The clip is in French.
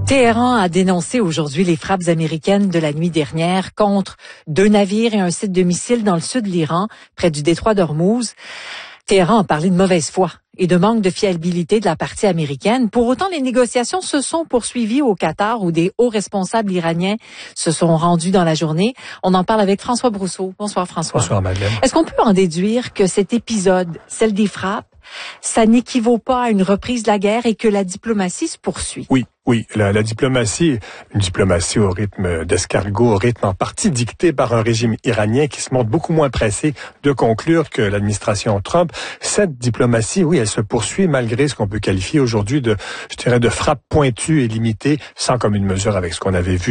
Téhéran a dénoncé aujourd'hui les frappes américaines de la nuit dernière contre 2 navires et un site de missiles dans le sud de l'Iran, près du détroit d'Ormuz. Téhéran a parlé de mauvaise foi et de manque de fiabilité de la partie américaine. Pour autant, les négociations se sont poursuivies au Qatar où des hauts responsables iraniens se sont rendus dans la journée. On en parle avec François Brousseau. Bonsoir François. Bonsoir Madeleine. Est-ce qu'on peut en déduire que cet épisode, celle des frappes, ça n'équivaut pas à une reprise de la guerre et que la diplomatie se poursuit? Oui, la diplomatie, une diplomatie au rythme d'escargot, au rythme en partie dicté par un régime iranien qui se montre beaucoup moins pressé de conclure que l'administration Trump. Cette diplomatie, oui, elle se poursuit malgré ce qu'on peut qualifier aujourd'hui de frappe pointue et limitée, sans commune mesure avec ce qu'on avait vu